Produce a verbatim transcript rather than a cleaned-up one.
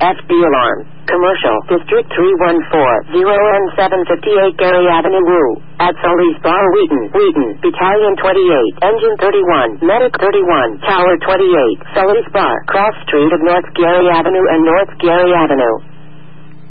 F D alarm. Commercial. District three one four zero N seven fifty-eight Gary Avenue, Woo. At Sully's Bar, Wheaton. Wheaton. Battalion twenty-eight. Engine thirty-one. Medic thirty-one. Tower twenty-eight. Sully's Bar. Cross Street of North Gary Avenue and North Gary Avenue.